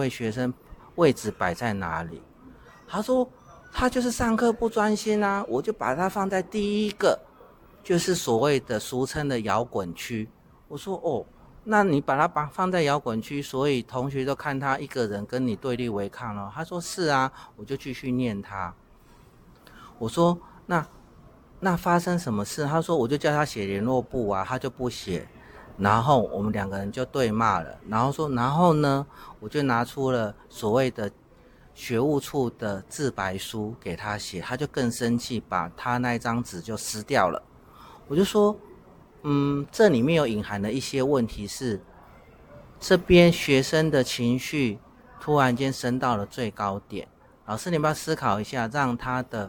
位学生位置摆在哪里？他说他就是上课不专心啊，我就把他放在第一个，就是所谓的俗称的摇滚区。我说哦，那你把他放在摇滚区，所以同学都看他一个人跟你对立违抗了。他说是啊，我就继续念他。我说那发生什么事？他说我就叫他写联络簿啊，他就不写。然后我们两个人就对骂了，然后呢，我就拿出了所谓的学务处的自白书给他写，他就更生气，把他那一张纸就撕掉了。我就说，这里面有隐含的一些问题是，这边学生的情绪突然间升到了最高点，老师你要不要思考一下，让他的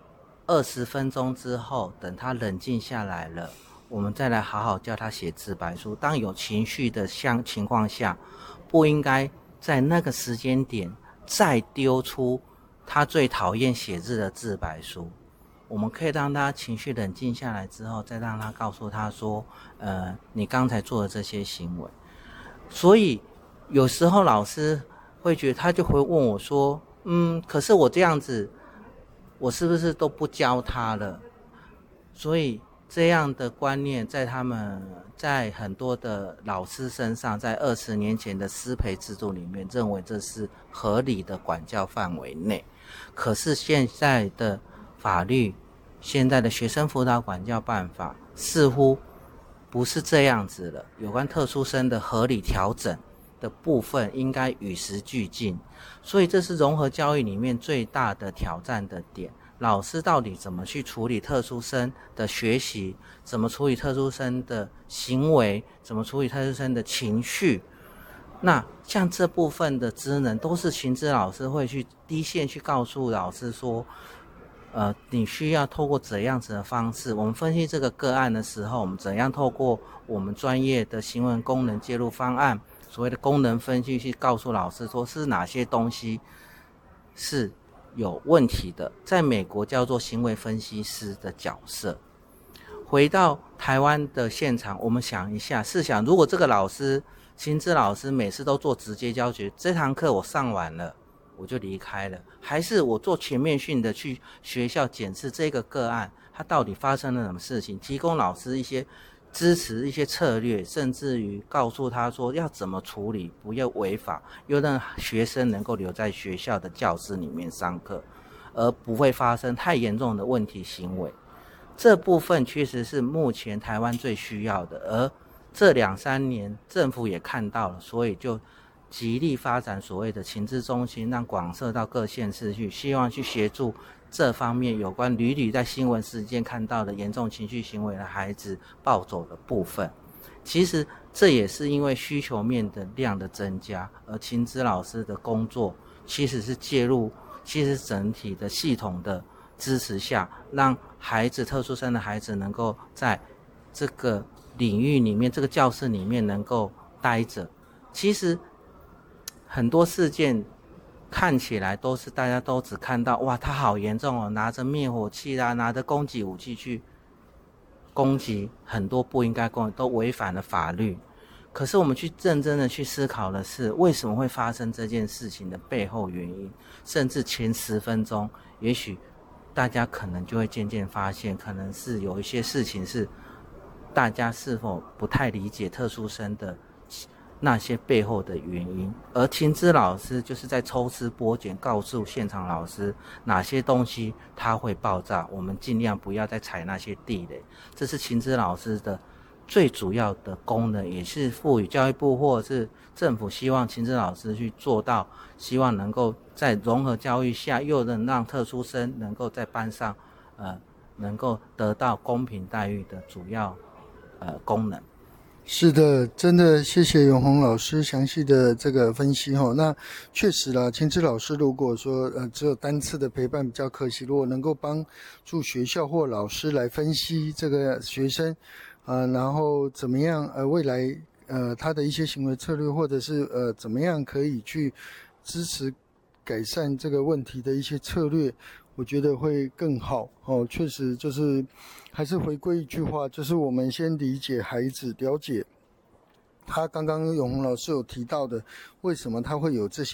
20分钟之后，等他冷静下来了，我们再来好好叫他写自白书。当有情绪的情况下，不应该在那个时间点再丢出他最讨厌写字的自白书。我们可以让他情绪冷静下来之后，再让他告诉他说，你刚才做的这些行为。所以有时候老师会觉得，他就会问我说，可是我这样子，我是不是都不教他了？所以这样的观念在很多的老师身上，在20年前的师培制度里面，认为这是合理的管教范围内。可是现在的法律，现在的学生辅导管教办法似乎不是这样子了。有关特殊生的合理调整的部分应该与时俱进，所以这是融合教育里面最大的挑战的点。老师到底怎么去处理特殊生的学习，怎么处理特殊生的行为，怎么处理特殊生的情绪，那像这部分的职能都是情资老师会去第一线去告诉老师说，你需要透过怎样子的方式，我们分析这个个案的时候，我们怎样透过我们专业的行为功能介入方案，所谓的功能分析，去告诉老师说是哪些东西是有问题的。在美国叫做行为分析师的角色。回到台湾的现场，我们想一下，试想如果这个老师心智老师每次都做直接教学，这堂课我上完了我就离开了，还是我做全面性的去学校检视这个个案，它到底发生了什么事情，提供老师一些支持，一些策略，甚至于告诉他说要怎么处理，不要违法，又让学生能够留在学校的教室里面上课，而不会发生太严重的问题行为。这部分确实是目前台湾最需要的，而这2-3年政府也看到了，所以就极力发展所谓的情资中心，让广设到各县市去，希望去协助这方面有关屡屡在新闻事件看到的严重情绪行为的孩子暴走的部分。其实这也是因为需求面的量的增加，而情资老师的工作其实是介入整体的系统的支持下，让特殊生的孩子能够在这个领域里面，这个教室里面能够待着。其实很多事件看起来都是大家都只看到，哇，他好严重哦，拿着灭火器啦，拿着攻击武器去攻击很多不应该攻击，都违反了法律。可是我们去认真的去思考的是，为什么会发生这件事情的背后原因，甚至前10分钟，也许大家可能就会渐渐发现，可能是有一些事情是大家是否不太理解特殊生的那些背后的原因，而情资老师就是在抽丝剥茧，告诉现场老师哪些东西它会爆炸，我们尽量不要再踩那些地雷。这是情资老师的最主要的功能，也是赋予教育部或者是政府希望情资老师去做到，希望能够在融合教育下，又能让特殊生能够在班上能够得到公平待遇的主要功能。 是的，真的谢谢永宏老师详细的这个分析齁。那确实啦，情资老师如果说只有单次的陪伴比较可惜，如果能够帮助学校或老师来分析这个学生然后怎么样未来他的一些行为策略，或者是怎么样可以去支持改善这个问题的一些策略，我觉得会更好确实就是还是回归一句话，就是我们先理解孩子，了解他刚刚永宏老师有提到的为什么他会有这些